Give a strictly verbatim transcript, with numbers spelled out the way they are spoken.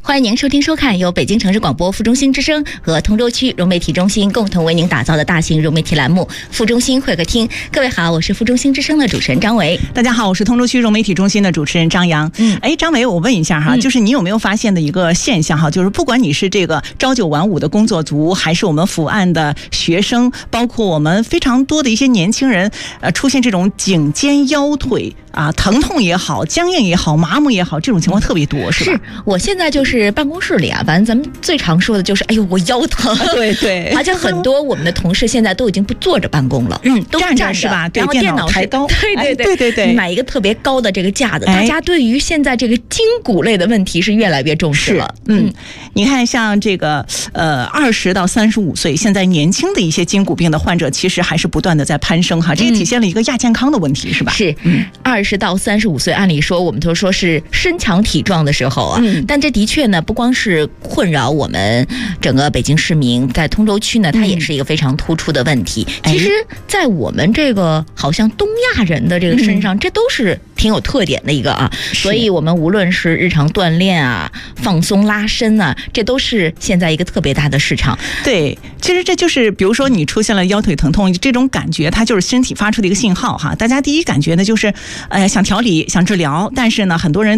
欢迎您收听收看由北京城市广播副中心之声和通州区融媒体中心共同为您打造的大型融媒体栏目副中心会客厅。各位好，我是副中心之声的主持人张维。 大家好，我是通州区融媒体中心的主持人张扬。嗯，哎，张维，我问一下哈，嗯、就是你有没有发现的一个现象哈，就是不管你是这个朝九晚五的工作族，还是我们伏案的学生，包括我们非常多的一些年轻人，呃，出现这种颈肩腰腿啊疼痛也好，僵硬也好，麻木也好，这种情况特别多，是吧？ 是，我现在就是办公室里啊，反正咱们最常说的就是，哎呦，我腰疼。 对对， 而且很多我们的同事现在都已经不坐着办公了，嗯，都站着是吧？对， 然后电脑抬高， 对对对、 哎、对对对， 买一个特别高的这个架子。 哎、 大家对于现在这个筋骨类的问题是越来越重视了。 嗯，嗯你看像这个呃二十到三十五岁，现在年轻的一些筋骨病的患者，其实还是不断的在攀升哈，这也体现了一个亚健康的问题，嗯、是吧？ 是，二十到三十五岁，按理说我们都说是身强体壮的时候啊，嗯、但这的确呢，不光是困扰我们整个北京市民，在通州区呢，它也是一个非常突出的问题。嗯、其实，在我们这个好像东亚人的这个身上，嗯、这都是挺有特点的一个啊。所以我们无论是日常锻炼啊、放松拉伸啊，这都是现在一个特别大的市场。 对，其实这就是比如说你出现了腰腿疼痛这种感觉，它就是身体发出的一个信号哈。大家第一感觉呢就是，呃，想调理、想治疗，但是呢，很多人